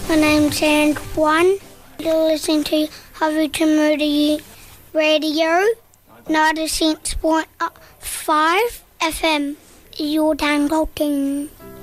My name's Antoine. You're listening to Huffington Moody Radio, 96.5 FM. Your time talking.